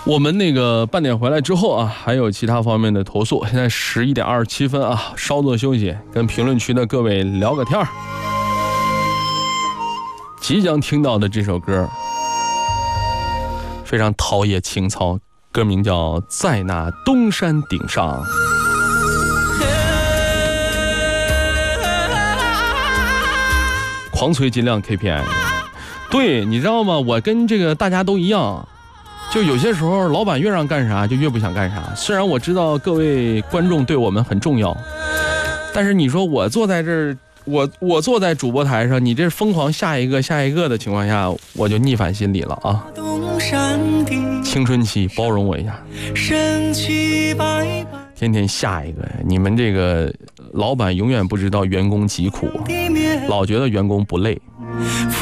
我们那个半点回来之后啊，还有其他方面的投诉。现在11点27分啊，稍作休息，跟评论区的各位聊个天儿。即将听到的这首歌非常陶冶情操，歌名叫《在那东山顶上》。狂催金量 KPI。对，你知道吗？我跟这个大家都一样。就有些时候老板越让干啥就越不想干啥，虽然我知道各位观众对我们很重要，但是你说我坐在这儿，我坐在主播台上，你这疯狂下一个的情况下，我就逆反心理了啊！青春期包容我一下，天天下一个，你们这个老板永远不知道员工疾苦，老觉得员工不累。